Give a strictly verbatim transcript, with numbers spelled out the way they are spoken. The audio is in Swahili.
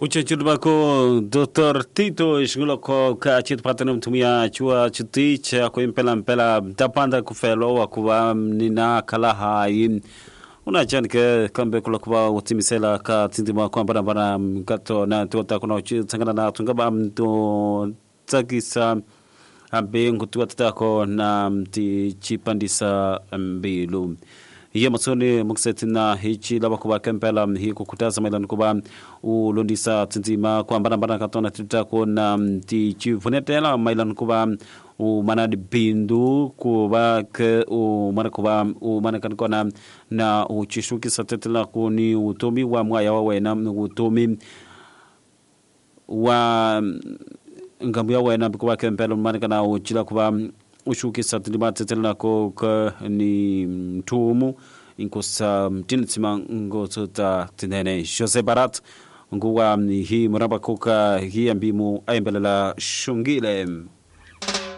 Uchachirba ko Doctor Tito ishgulo ko ka chit patanum tumia chua chuti cha ko impela impela tapanda ku felo akuwa nina kalaha in una chan ke kambe kula kwa utimisela ka tindima kwa bara bara gato na tuota kuna uchi tsangana na tungaba mto tsakisa ambe ngutua tatako na mti chipandisa mbilu Iya masoni muksetina hichi laba kuba kempela hi kukutaza mailan kuba ulundisa tintima kwa mbana mbana katona titako na ti chivunetela mailan kuba u manadi bindu kuba ke u mana kuba u mana kankona na u chishuki satetela kuni utomi wa mwaya wa wena utomi wa ngambuya wena kuba kempela mana kana u chila kuba ushuki satilima tetela ko ka ni mtumu inkosa mtinitsima ngotota tinene Jose Barat nguwa hi muraba koka hi ambimu aimbelela shungile